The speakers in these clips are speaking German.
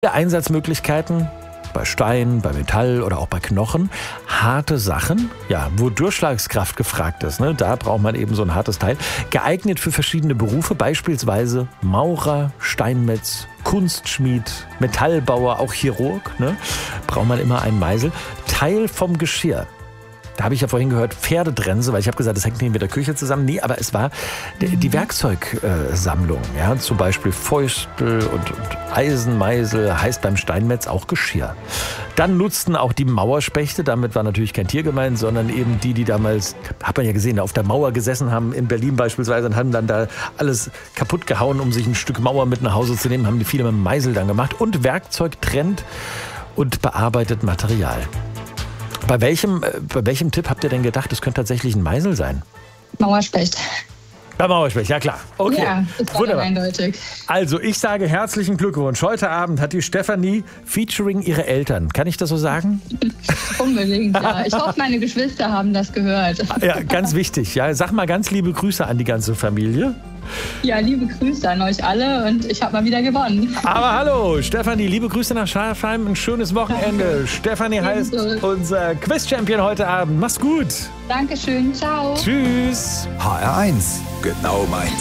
Einsatzmöglichkeiten bei Stein, bei Metall oder auch bei Knochen. Harte Sachen, ja, wo Durchschlagskraft gefragt ist, ne? Da braucht man eben so ein hartes Teil. Geeignet für verschiedene Berufe, beispielsweise Maurer, Steinmetz, Kunstschmied, Metallbauer, auch Chirurg, ne? Braucht man immer einen Meisel. Teil vom Geschirr. Da habe ich ja vorhin gehört, Pferdedrense, weil ich habe gesagt, das hängt nicht mit der Küche zusammen. Nee, aber es war die Werkzeugsammlung. Ja, zum Beispiel Fäustel und Eisenmeisel, heißt beim Steinmetz auch Geschirr. Dann nutzten auch die Mauerspechte, damit war natürlich kein Tier gemeint, sondern eben die damals, hat man ja gesehen, auf der Mauer gesessen haben, in Berlin beispielsweise, und haben dann da alles kaputt gehauen, um sich ein Stück Mauer mit nach Hause zu nehmen, haben die viele mit dem Meisel dann gemacht. Und Werkzeug trennt und bearbeitet Material. Bei welchem Tipp habt ihr denn gedacht, es könnte tatsächlich ein Meisel sein? Mauerspecht. Bei Mauerspecht, ja klar. Okay, ja, das war wunderbar. Eindeutig. Also ich sage herzlichen Glückwunsch. Heute Abend hat die Stefanie featuring ihre Eltern. Kann ich das so sagen? Unbedingt, ja. Ich hoffe, meine Geschwister haben das gehört. Ja, ganz wichtig. Ja, sag mal ganz liebe Grüße an die ganze Familie. Ja, liebe Grüße an euch alle und ich habe mal wieder gewonnen. Aber hallo, Stefanie, liebe Grüße nach Scharfheim, ein schönes Wochenende. Danke. Stefanie heißt unser Quiz-Champion heute Abend. Mach's gut. Dankeschön, ciao. Tschüss. HR1, genau meins.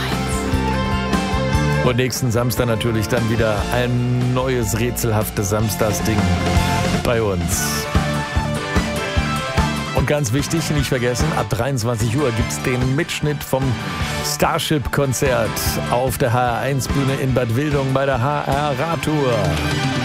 Und nächsten Samstag natürlich dann wieder ein neues rätselhaftes Samstagsding bei uns. Und ganz wichtig, nicht vergessen, ab 23 Uhr gibt es den Mitschnitt vom Starship-Konzert auf der HR1-Bühne in Bad Wildung bei der HR Radtour.